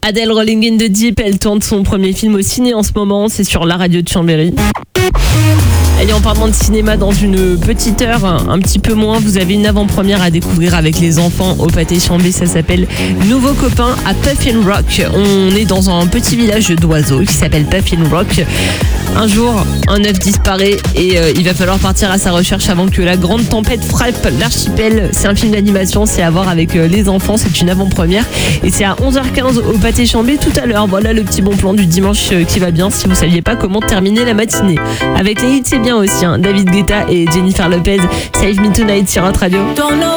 Adèle Rolling in the Deep, elle tourne son premier film au ciné en ce moment, c'est sur la radio de Chambéry. Allez, en parlant de cinéma, dans une petite heure, un petit peu moins, vous avez une avant-première à découvrir avec les enfants au Pâté Chambé. Ça s'appelle Nouveaux copains à Puffin Rock. On est dans un petit village d'oiseaux qui s'appelle Puffin Rock. Un jour, un œuf disparaît et il va falloir partir à sa recherche avant que la grande tempête frappe l'archipel. C'est un film d'animation, c'est à voir avec les enfants, c'est une avant-première et c'est à 11h15 au Pâté Chambé tout à l'heure. Voilà le petit bon plan du dimanche qui va bien si vous saviez pas comment terminer la matinée. Avec les hits, c'est bien aussi, hein. David Guetta et Jennifer Lopez, Save Me Tonight sur Hot Radio.